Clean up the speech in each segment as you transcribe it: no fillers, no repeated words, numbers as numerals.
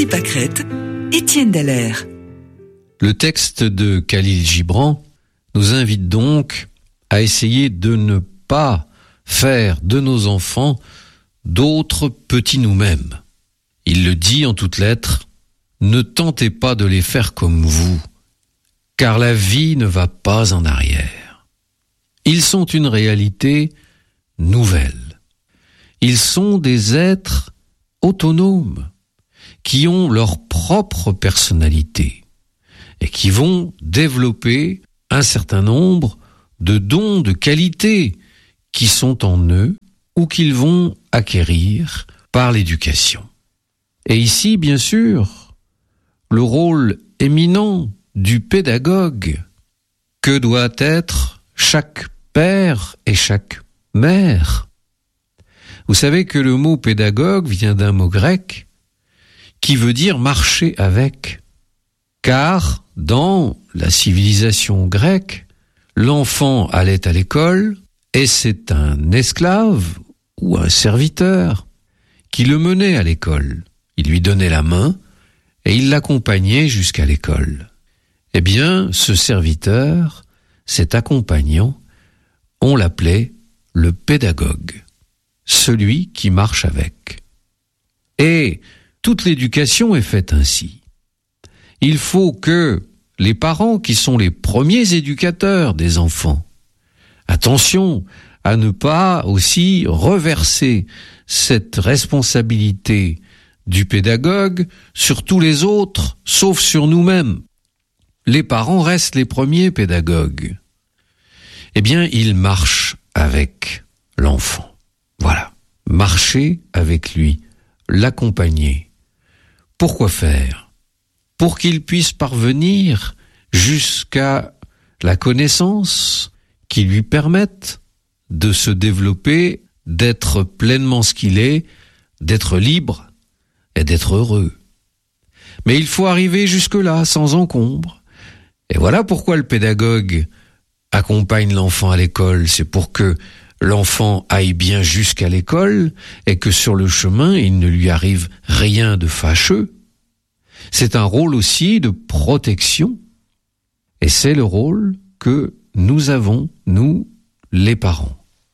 Pâquerettes, Étienne Dallaire. Le texte de Khalil Gibran nous invite donc à essayer de ne pas faire de nos enfants d'autres petits nous-mêmes. Il le dit en toutes lettres, ne tentez pas de les faire comme vous, car la vie ne va pas en arrière. Ils sont une réalité nouvelle. Ils sont des êtres autonomes, qui ont leur propre personnalité et qui vont développer un certain nombre de dons, de qualités qui sont en eux ou qu'ils vont acquérir par l'éducation. Et ici, bien sûr, le rôle éminent du pédagogue, que doit être chaque père et chaque mère. Vous savez que le mot pédagogue vient d'un mot grec qui veut dire marcher avec. Car dans la civilisation grecque, l'enfant allait à l'école et c'est un esclave ou un serviteur qui le menait à l'école. Il lui donnait la main et il l'accompagnait jusqu'à l'école. Eh bien, ce serviteur, cet accompagnant, on l'appelait le pédagogue, celui qui marche avec. Et toute l'éducation est faite ainsi. Il faut que les parents, qui sont les premiers éducateurs des enfants, attention à ne pas aussi reverser cette responsabilité du pédagogue sur tous les autres, sauf sur nous-mêmes. Les parents restent les premiers pédagogues. Eh bien, ils marchent avec l'enfant. Voilà, marcher avec lui, l'accompagner. Pourquoi faire ? Pour qu'il puisse parvenir jusqu'à la connaissance qui lui permette de se développer, d'être pleinement ce qu'il est, d'être libre et d'être heureux. Mais il faut arriver jusque-là, sans encombre. Et voilà pourquoi le pédagogue accompagne l'enfant à l'école. C'est pour que l'enfant aille bien jusqu'à l'école et que sur le chemin, il ne lui arrive rien de fâcheux. C'est un rôle aussi de protection. Et c'est le rôle que nous avons, nous, les parents.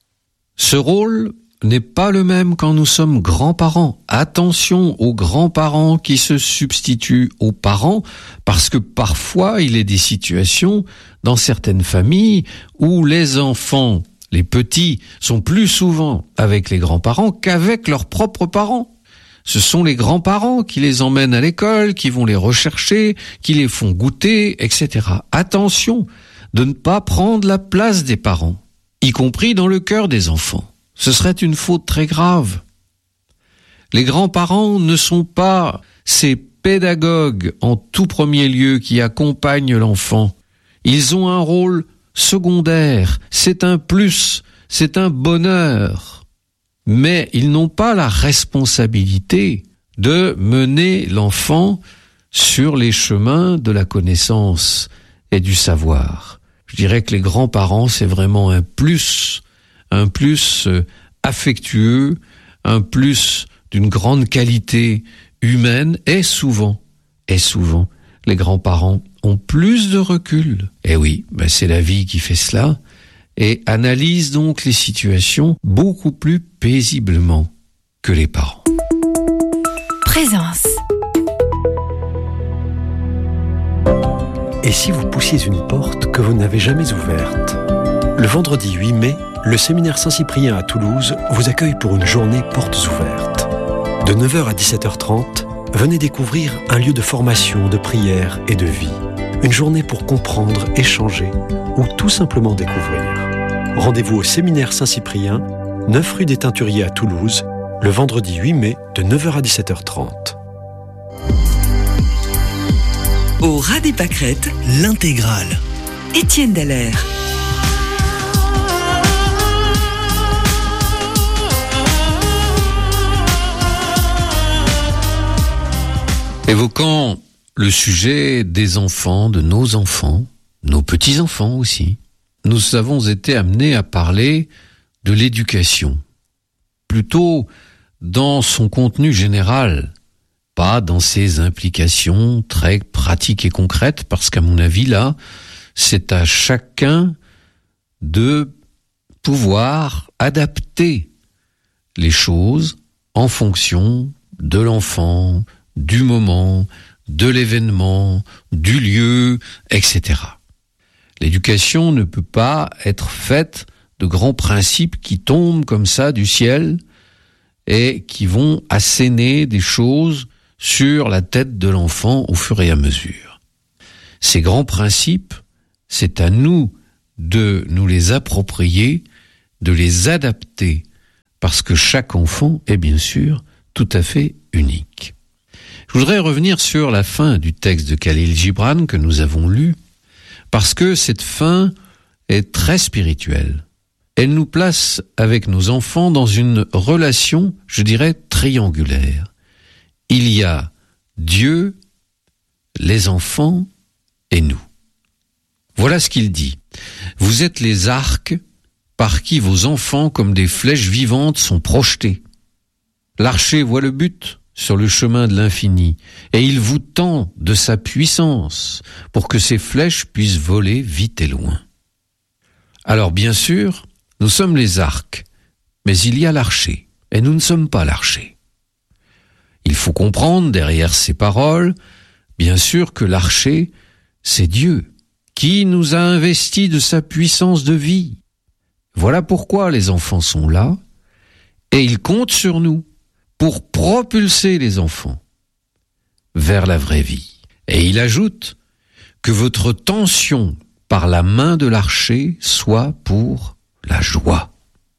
Ce rôle n'est pas le même quand nous sommes grands-parents. Attention aux grands-parents qui se substituent aux parents, parce que parfois il est des situations dans certaines familles où les enfants, les petits, sont plus souvent avec les grands-parents qu'avec leurs propres parents. Ce sont les grands-parents qui les emmènent à l'école, qui vont les rechercher, qui les font goûter, etc. Attention de ne pas prendre la place des parents, y compris dans le cœur des enfants. Ce serait une faute très grave. Les grands-parents ne sont pas ces pédagogues en tout premier lieu qui accompagnent l'enfant. Ils ont un rôle secondaire, c'est un plus, c'est un bonheur. Mais ils n'ont pas la responsabilité de mener l'enfant sur les chemins de la connaissance et du savoir. Je dirais que les grands-parents, c'est vraiment un plus affectueux, un plus d'une grande qualité humaine, et souvent, les grands-parents ont plus de recul. Et oui, c'est la vie qui fait cela, et analyse donc les situations beaucoup plus paisiblement que les parents. Présence. Et si vous poussiez une porte que vous n'avez jamais ouverte ? Le vendredi 8 mai, le séminaire Saint-Cyprien à Toulouse vous accueille pour une journée portes ouvertes. De 9h à 17h30, venez découvrir un lieu de formation, de prière et de vie. Une journée pour comprendre, échanger ou tout simplement découvrir. Rendez-vous au séminaire Saint-Cyprien, 9 rue des Teinturiers à Toulouse, le vendredi 8 mai de 9h à 17h30. Au ras des pâquerettes, l'intégrale. Étienne Dallaire. Évoquant le sujet des enfants, de nos petits-enfants aussi, nous avons été amenés à parler de l'éducation, plutôt dans son contenu général pas dans ses implications très pratiques et concrètes, parce qu'à mon avis, là, c'est à chacun de pouvoir adapter les choses en fonction de l'enfant, du moment, de l'événement, du lieu, etc. L'éducation ne peut pas être faite de grands principes qui tombent comme ça du ciel et qui vont asséner des choses sur la tête de l'enfant au fur et à mesure. Ces grands principes, c'est à nous de nous les approprier, de les adapter, parce que chaque enfant est bien sûr tout à fait unique. Je voudrais revenir sur la fin du texte de Khalil Gibran que nous avons lu, parce que cette fin est très spirituelle. Elle nous place avec nos enfants dans une relation, je dirais, triangulaire. Il y a Dieu, les enfants et nous. Voilà ce qu'il dit. Vous êtes les arcs par qui vos enfants, comme des flèches vivantes, sont projetés. L'archer voit le but sur le chemin de l'infini, et il vous tend de sa puissance pour que ces flèches puissent voler vite et loin. Alors bien sûr, nous sommes les arcs, mais il y a l'archer, et nous ne sommes pas l'archer. Il faut comprendre derrière ces paroles, bien sûr que l'archer, c'est Dieu, qui nous a investis de sa puissance de vie. Voilà pourquoi les enfants sont là, et ils comptent sur nous pour propulser les enfants vers la vraie vie. Et il ajoute que votre tension par la main de l'archer soit pour la joie.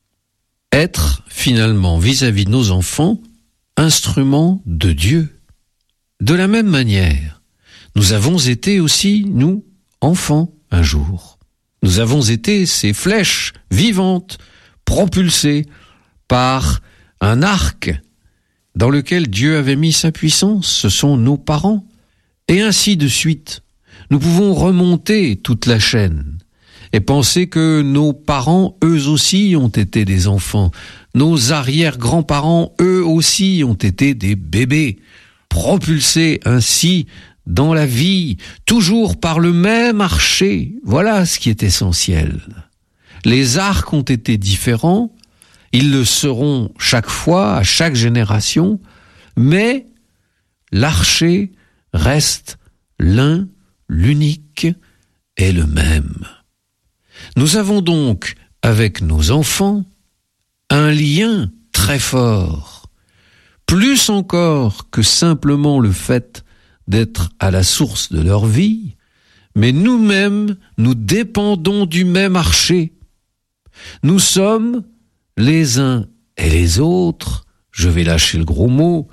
Être finalement vis-à-vis de nos enfants instrument de Dieu. De la même manière, nous avons été aussi, nous, enfants, un jour. Nous avons été ces flèches vivantes, propulsées par un arc dans lequel Dieu avait mis sa puissance, ce sont nos parents, et ainsi de suite. Nous pouvons remonter toute la chaîne et penser que nos parents, eux aussi, ont été des enfants. Nos arrière-grands-parents, eux aussi, ont été des bébés, propulsés ainsi dans la vie, toujours par le même archer. Voilà ce qui est essentiel. Les arcs ont été différents, ils le seront chaque fois, à chaque génération, mais l'archer reste l'un, l'unique et le même. Nous avons donc, avec nos enfants, un lien très fort, plus encore que simplement le fait d'être à la source de leur vie, mais nous-mêmes, nous dépendons du même archer. Nous sommes les uns et les autres, je vais lâcher le gros mot,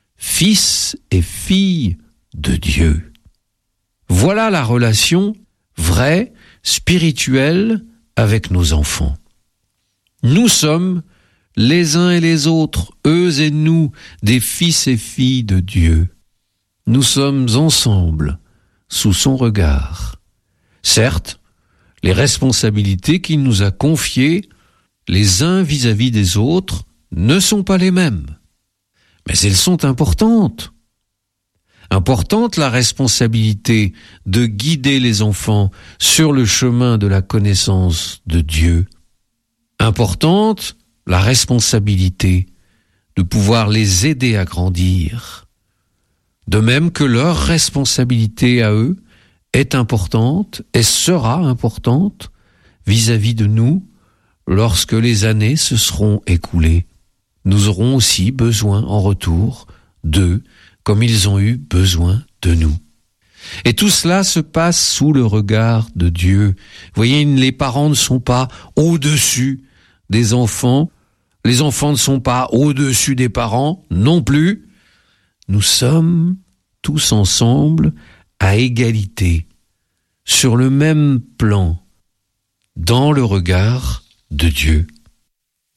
fils et filles de Dieu. Voilà la relation vraie, spirituelle avec nos enfants. Nous sommes les uns et les autres, eux et nous, des fils et filles de Dieu. Nous sommes ensemble, sous son regard. Certes, les responsabilités qu'il nous a confiées, les uns vis-à-vis des autres, ne sont pas les mêmes. Mais elles sont importantes. Importante la responsabilité de guider les enfants sur le chemin de la connaissance de Dieu. Importante la responsabilité de pouvoir les aider à grandir. De même que leur responsabilité à eux est importante et sera importante vis-à-vis de nous lorsque les années se seront écoulées. Nous aurons aussi besoin en retour d'eux comme ils ont eu besoin de nous. Et tout cela se passe sous le regard de Dieu. Vous voyez, les parents ne sont pas au-dessus des enfants, les enfants ne sont pas au-dessus des parents non plus. Nous sommes tous ensemble à égalité, sur le même plan, dans le regard de Dieu.